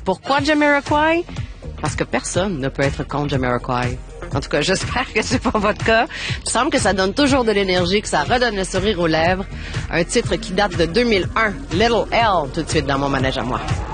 Pourquoi Jamiroquai? Parce que personne ne peut être contre Jamiroquai. En tout cas, j'espère que c'est pas votre cas. Il semble que ça donne toujours de l'énergie, que ça redonne le sourire aux lèvres. Un titre qui date de 2001, Little L, tout de suite dans mon manège à moi.